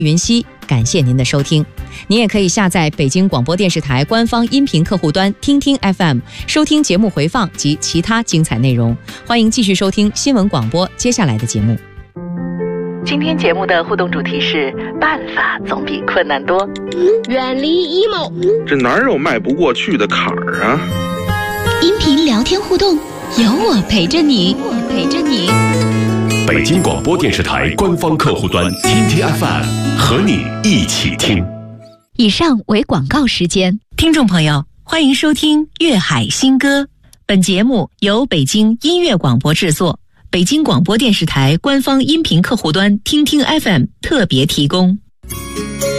云溪，感谢您的收听。您也可以下载北京广播电视台官方音频客户端听听 FM， 收听节目回放及其他精彩内容。欢迎继续收听新闻广播接下来的节目。 今天节目的互动主题是办法总比困难多。 远离 emo， 这哪有迈不过去的坎儿啊？ 音频聊天互动，有我陪着你， 北京广播电视台官方客户端听听 FM， 和你一起听。 以上为广告时间。 听众朋友，欢迎收听粤海新歌。本节目由北京音乐广播制作，北京广播电视台官方音频客户端听听 FM 特别提供。